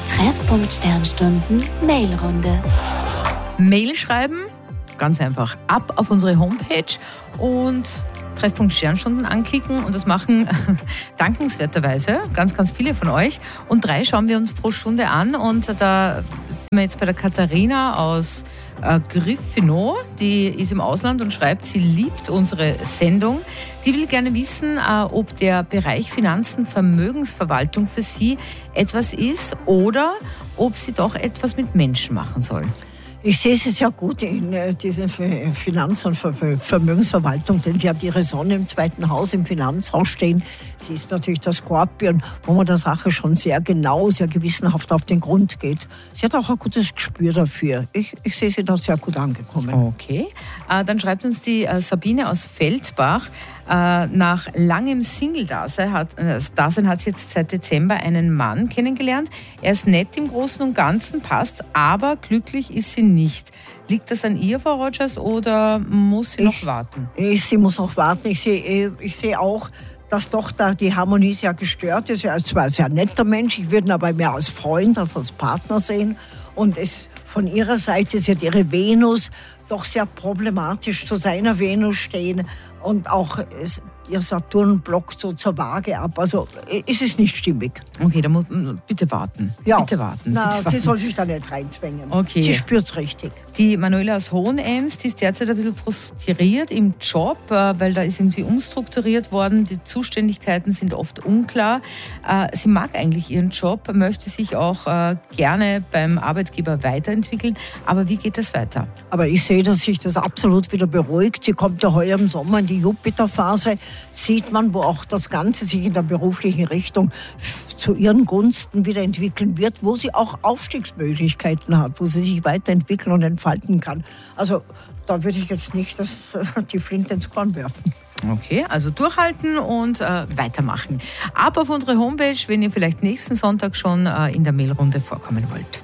Treffpunkt Sternstunden Mailrunde. Mail schreiben, ganz einfach, ab auf unsere Homepage und Treffpunkt Sternstunden anklicken, und das machen dankenswerterweise ganz, ganz viele von euch. Und 3 schauen wir uns pro Stunde an, und da sind wir jetzt bei der Katharina aus Gryffindor, die ist im Ausland und schreibt, sie liebt unsere Sendung. Die will gerne wissen, ob der Bereich Finanzen, Vermögensverwaltung für sie etwas ist oder ob sie doch etwas mit Menschen machen soll. Ich sehe sie sehr gut in dieser Finanz- und Vermögensverwaltung, denn sie hat ihre Sonne im 2. Haus, im Finanzhaus stehen. Sie ist natürlich der Skorpion, wo man der Sache schon sehr genau, sehr gewissenhaft auf den Grund geht. Sie hat auch ein gutes Gespür dafür. Ich sehe sie da sehr gut angekommen. Okay, dann schreibt uns die Sabine aus Feldbach, nach langem Single-Dasein hat sie jetzt seit Dezember einen Mann kennengelernt. Er ist nett im Großen und Ganzen, passt, aber glücklich ist sie nicht. Liegt das an ihr, Frau Rogers, oder muss sie noch warten? Sie muss noch warten. Ich sehe auch, dass doch da die Harmonie sehr gestört ist. Er ist zwar ein sehr netter Mensch, ich würde ihn aber mehr als Freund als als Partner sehen. Und von ihrer Seite ist ihre Venus doch sehr problematisch zu seiner Venus stehen. Und auch ihr Saturn blockt so zur Waage ab. Also ist es nicht stimmig. Okay, dann muss bitte warten. Ja. Bitte warten. Sie soll sich da nicht reinzwängen. Okay. Sie spürt es richtig. Die Manuela aus Hohenems, die ist derzeit ein bisschen frustriert im Job, weil da ist irgendwie umstrukturiert worden. Die Zuständigkeiten sind oft unklar. Sie mag eigentlich ihren Job, möchte sich auch gerne beim Arbeitgeber weiterentwickeln. Aber wie geht das weiter? Aber ich sehe, dass sich das absolut wieder beruhigt. Sie kommt ja heuer im Sommer in die Jupiterphase. Sieht man, wo auch das Ganze sich in der beruflichen Richtung zu ihren Gunsten wieder entwickeln wird, wo sie auch Aufstiegsmöglichkeiten hat, wo sie sich weiterentwickeln und entfalten kann. Also da würde ich jetzt nicht die Flinte ins Korn werfen. Okay, also durchhalten und weitermachen. Ab auf unsere Homepage, wenn ihr vielleicht nächsten Sonntag schon in der Mailrunde vorkommen wollt.